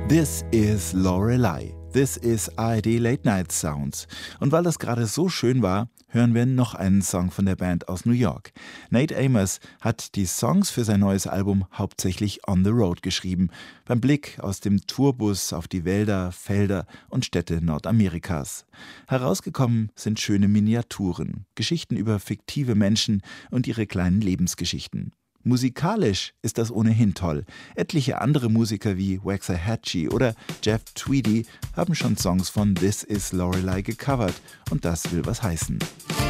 This is Lorelei. This is ARD Late Night Sounds. Und weil das gerade so schön war, hören wir noch einen Song von der Band aus New York. Nate Amos hat die Songs für sein neues Album hauptsächlich on the road geschrieben, beim Blick aus dem Tourbus auf die Wälder, Felder und Städte Nordamerikas. Herausgekommen sind schöne Miniaturen, Geschichten über fiktive Menschen und ihre kleinen Lebensgeschichten. Musikalisch ist das ohnehin toll. Etliche andere Musiker wie Waxahachie oder Jeff Tweedy haben schon Songs von This is Lorelei gecovert und das will was heißen.